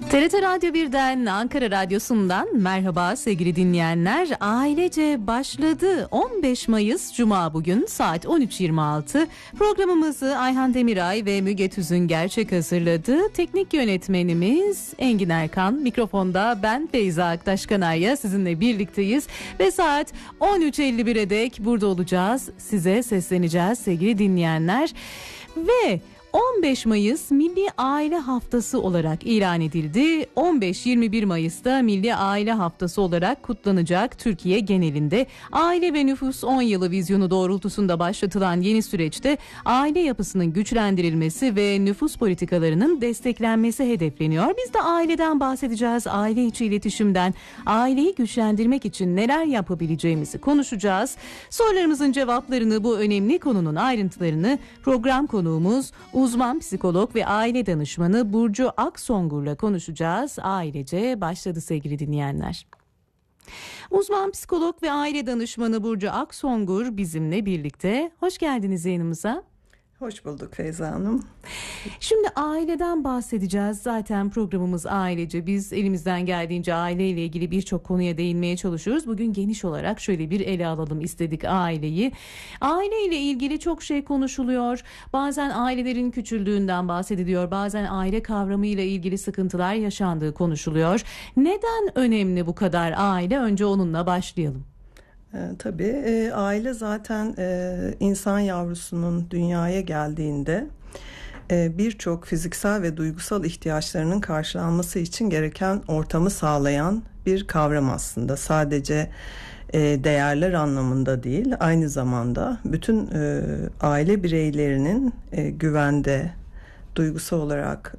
TRT Radyo 1'den, Ankara Radyosu'ndan merhaba sevgili dinleyenler. Ailece başladı. 15 Mayıs Cuma bugün saat 13.26. Programımızı Ayhan Demiray ve Müge Tüzün Gerçek hazırladı. Teknik yönetmenimiz Engin Erkan. Mikrofonda ben Feyza Aktaş-Kanarya sizinle birlikteyiz. Ve saat 13.51'e dek burada olacağız. Size sesleneceğiz sevgili dinleyenler. Ve 15 Mayıs Milli Aile Haftası olarak ilan edildi. 15-21 Mayıs'ta Milli Aile Haftası olarak kutlanacak. Türkiye genelinde Aile ve Nüfus 10 Yılı vizyonu doğrultusunda başlatılan yeni süreçte aile yapısının güçlendirilmesi ve nüfus politikalarının desteklenmesi hedefleniyor. Biz de aileden bahsedeceğiz. Aile içi iletişimden, aileyi güçlendirmek için neler yapabileceğimizi konuşacağız. Sorularımızın cevaplarını, bu önemli konunun ayrıntılarını program konuğumuz uzman psikolog ve aile danışmanı Burcu Aksongur'la konuşacağız. Ailece başladı sevgili dinleyenler. Uzman psikolog ve aile danışmanı Burcu Aksongur bizimle birlikte. Hoş geldiniz yayınımıza. Hoş bulduk Feyza Hanım. Şimdi aileden bahsedeceğiz. Zaten programımız ailece. Biz elimizden geldiğince aileyle ilgili birçok konuya değinmeye çalışıyoruz. Bugün geniş olarak şöyle bir ele alalım istedik aileyi. Aileyle ilgili çok şey konuşuluyor. Bazen ailelerin küçüldüğünden bahsediliyor. Bazen aile kavramıyla ilgili sıkıntılar yaşandığı konuşuluyor. Neden önemli bu kadar aile? Önce onunla başlayalım. Tabii aile zaten insan yavrusunun dünyaya geldiğinde birçok fiziksel ve duygusal ihtiyaçlarının karşılanması için gereken ortamı sağlayan bir kavram aslında. Sadece değerler anlamında değil, aynı zamanda bütün aile bireylerinin güvende, duygusal olarak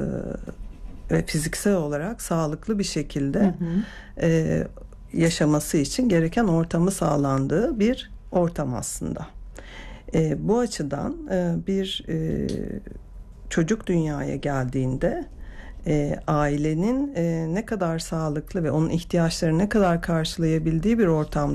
ve fiziksel olarak sağlıklı bir şekilde yaşaması için gereken ortamı sağlandığı bir ortam aslında. Bu açıdan bir çocuk dünyaya geldiğinde ailenin ne kadar sağlıklı ve onun ihtiyaçlarını ne kadar karşılayabildiği bir ortamda